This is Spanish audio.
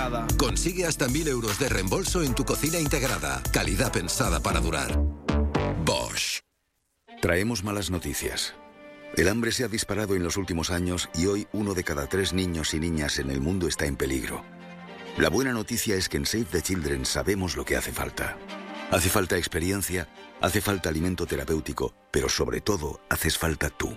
integrada. Consigue hasta 1.000 euros de reembolso en tu cocina integrada. Calidad pensada para durar. Bosch. Traemos malas noticias. El hambre se ha disparado en los últimos años y hoy 1 de cada 3 niños y niñas en el mundo está en peligro. La buena noticia es que en Save the Children sabemos lo que hace falta. Hace falta experiencia, hace falta alimento terapéutico, pero sobre todo haces falta tú.